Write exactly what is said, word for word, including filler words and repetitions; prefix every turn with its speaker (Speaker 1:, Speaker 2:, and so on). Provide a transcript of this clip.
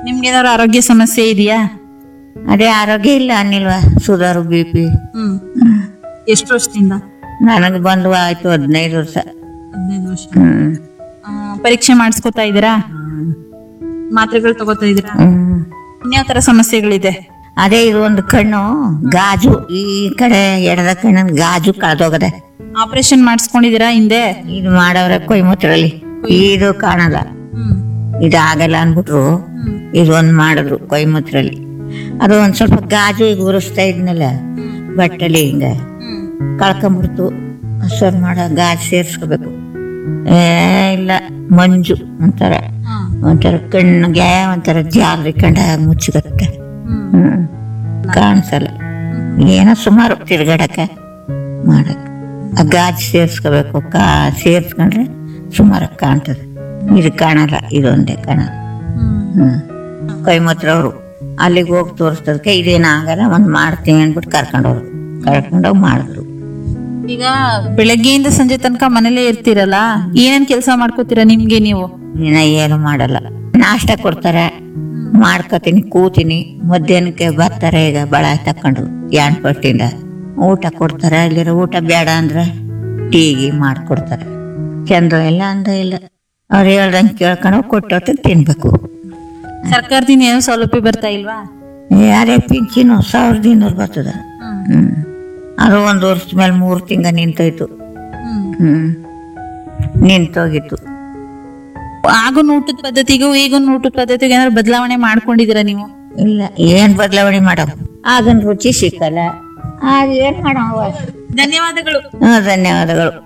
Speaker 1: ನಿಮ್ಗೆ ಏನಾದ್ರು ಆರೋಗ್ಯ ಸಮಸ್ಯೆ ಇದೆಯಾ?
Speaker 2: ಅದೇ ಆರೋಗ್ಯ ಇಲ್ಲ ಅನ್ನಿಲ್ವಾ, ಸುಧಾರು ಬಿ ಪಿ.
Speaker 1: ಹ್ಮ್ ಎಷ್ಟು ವರ್ಷದಿಂದ?
Speaker 2: ನನಗೆ ಬಂದು ಆಯ್ತು ಹದಿನೈದು ವರ್ಷ.
Speaker 1: ಹದಿನೈದು ವರ್ಷ.
Speaker 2: ಹ್ಮ್
Speaker 1: ಆ, ಪರೀಕ್ಷೆ ಮಾಡಿಸ್ಕೊತಾ ಇದೀರಾ? ಮಾತ್ರೆಗಳು ತಗೋತಾ ಇದೀರಾ?
Speaker 2: ಹ್ಮ್
Speaker 1: ಇನ್ಯಾವ ತರ ಸಮಸ್ಯೆಗಳಿದೆ?
Speaker 2: ಅದೇ ಇದು ಒಂದು ಕಣ್ಣು ಗಾಜು, ಈ ಕಡೆ ಎಡದ ಕಣ್ಣಿನ ಗಾಜು ಕಳೆದೋಗದೆ.
Speaker 1: ಆಪರೇಷನ್ ಮಾಡಿಸ್ಕೊಂಡಿದೀರಾ ಹಿಂದೆ?
Speaker 2: ಇದು ಮಾಡವ್ರೆ ಕೊಯ್ಮೂತ್ರಲ್ಲಿ, ಇದು ಕಾಣಲ್ಲ,
Speaker 1: ಹ್ಮ್
Speaker 2: ಇದು ಆಗಲ್ಲ ಅನ್ಬಿಟ್ರು ಇದು ಒಂದ್ ಮಾಡಿದ್ರು ಕೊಯ್ಮೂತ್ರಲ್ಲಿ. ಅದು ಒಂದ್ ಸ್ವಲ್ಪ ಗಾಜು ಈಗ ಉರಿಸ್ತಾ ಇದ್ನಲ್ಲ ಬಟ್ಟಲಿ, ಹಿಂಗ ಕಳ್ಕೊಂಬಿಡ್ತು. ಸರ್ ಮಾಡ ಗಾಜು ಸೇರ್ಸ್ಕೋಬೇಕು. ಏ ಇಲ್ಲ, ಮಂಜು ಒಂಥರ ಒಂಥರ ಕಣ್ಣಿಗೆ ಒಂಥರ ಜಾಲರಿ ಕಂಡ ಮುಚ್ಚುಗತ್ತೆ. ಹ್ಮ್ ಕಾಣಿಸಲ್ಲ. ಏನೋ ಸುಮಾರು ತಿರ್ಗಾಡಕ ಮಾಡಕ್ ಆ ಗಾಜು ಸೇರ್ಸ್ಕೋಬೇಕು. ಕಾ ಸೇರ್ಸ್ಕೊಂಡ್ರೆ ಸುಮಾರು ಕಾಣ್ತದೆ. ಇದು ಕಾಣಲ್ಲ, ಇದೊಂದೇ ಕಾಣಲ್ಲ. ಹ್ಮ್ ಕೊಯ್ಮೂತ್ರವ್ರು ಅಲ್ಲಿಗೆ ಹೋಗಿ ತೋರಿಸ್ತದಕ್ಕೆ ಇದೇನ ಆಗಲ್ಲ, ಒಂದ್ ಮಾಡ್ತೀನಿ ಅಂದ್ಬಿಟ್ಟು ಕರ್ಕೊಂಡವ್ರು ಕರ್ಕೊಂಡೋಗಿ ಮಾಡಿದ್ರು.
Speaker 1: ಈಗ ಬೆಳಗ್ಗೆಯಿಂದ ಸಂಜೆ ತನಕ ಮನೇಲೇ ಇರ್ತೀರಲ್ಲ, ಏನೇನ್ ಕೆಲಸ ಮಾಡ್ಕೋತೀರಾ ನಿಮ್ಗೆ ನೀವು?
Speaker 2: ಇನ್ನ ಏನು ಮಾಡಲ್ಲ, ನಾಷ್ಟ ಕೊಡ್ತಾರೆ, ಮಾಡ್ಕೋತೀನಿ, ಕೂತೀನಿ. ಮಧ್ಯಾಹ್ನಕ್ಕೆ ಬರ್ತಾರೆ ಈಗ ಬಳ ತಕೊಂಡು ಯಾಣ್ ಪಟ್ಟಿಂದ ಊಟ ಕೊಡ್ತಾರೆ. ಅಲ್ಲಿರೋ ಊಟ ಬೇಡ ಅಂದ್ರೆ ಟೀಗಿ ಮಾಡ್ಕೊಡ್ತಾರೆ. ಚಂದ ಇಲ್ಲ ಅಂದ ಇಲ್ಲ, ಅವ್ರು ಹೇಳ್ದಂಗೆ ಕೇಳ್ಕೊಂಡು ಕೊಟ್ಟೊತ್ತು ತಿನ್ಬೇಕು.
Speaker 1: ಸರ್ಕಾರದಿಂದ ಏನೋ ಸೌಲಭ್ಯ ಬರ್ತಾ ಇಲ್ವಾ?
Speaker 2: ಯಾರೇ ಪಿಂಚಿನು ಸಾವಿರದ ಇನ್ನೂರು ಬರ್ತದ. ಹ್ಮ್ ಅದು ಒಂದು ವರ್ಷದ ಮೇಲೆ ಮೂರು ತಿಂಗ ನಿಂತೋಯ್ತು. ಹ್ಮ್ ನಿಂತೋಗಿತ್ತು.
Speaker 1: ಆಗುನ್ ಊಟದ ಪದ್ಧತಿಗೂ ಈಗಿನ ಊಟದ ಪದ್ಧತಿಗೂ ಏನಾದ್ರು ಬದಲಾವಣೆ ಮಾಡ್ಕೊಂಡಿದೀರಾ ನೀವು?
Speaker 2: ಇಲ್ಲ, ಏನ್ ಬದಲಾವಣೆ ಮಾಡವು, ಆಗನ್ ರುಚಿ ಸಿಕ್ಕಲ್ಲ, ಆಗ ಏನ್ ಮಾಡವ.
Speaker 1: ಧನ್ಯವಾದಗಳು.
Speaker 2: ಹ್ಮ್ ಧನ್ಯವಾದಗಳು.